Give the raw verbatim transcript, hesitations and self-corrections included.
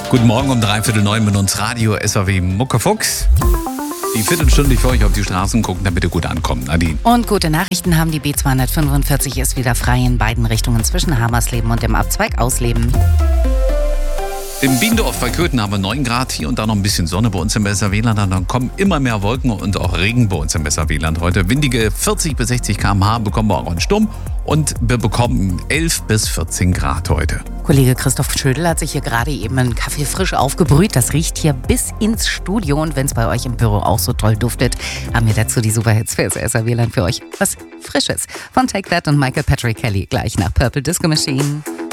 Guten Morgen um dreiviertel neun mit uns Radio S A W Muckefuchs. Die Viertelstunde für euch auf die Straßen gucken, damit ihr gut ankommt. Nadine. Und gute Nachrichten haben, die B zweihundertfünfundvierzig ist wieder frei in beiden Richtungen zwischen Hamersleben und dem Abzweig Ausleben. In Biendorf bei Köthen haben wir neun Grad, hier und da noch ein bisschen Sonne bei uns im Weserwieland. Dann kommen immer mehr Wolken und auch Regen bei uns im Weserwieland heute. Windige vierzig bis sechzig Kilometer pro Stunde bekommen wir auch einen Sturm und wir bekommen elf bis vierzehn Grad heute. Kollege Christoph Schödel hat sich hier gerade eben einen Kaffee frisch aufgebrüht. Das riecht hier bis ins Studio. Und wenn es bei euch im Büro auch so toll duftet, haben wir dazu die Superhits für das Weserwieland für euch. Was Frisches von Take That und Michael Patrick Kelly gleich nach Purple Disco Machine.